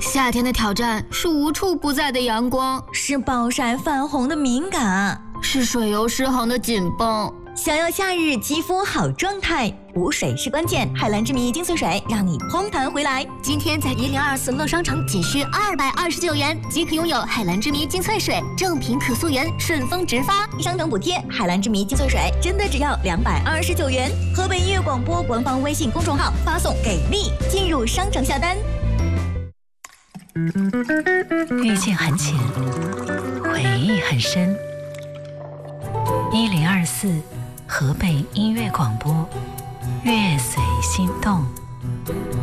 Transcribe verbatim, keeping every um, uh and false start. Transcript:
夏天的挑战是无处不在的阳光， 是暴晒泛红的敏感， 是水油失衡的紧绷。 想要夏日肌肤好状态，补水是关键。海蓝之谜精粹水让你嘭弹回来。 今天在一零二四乐商城仅需二百二十九元即可拥有海蓝之谜精粹水，正品可溯源，顺丰直发， 商城补贴。海蓝之谜精粹水真的只要两百二十九元。河北音乐广播官方微信公众号发送给力进入商城下单。 遇见很浅，回忆很深。一零二四河北音乐广播，乐随心动。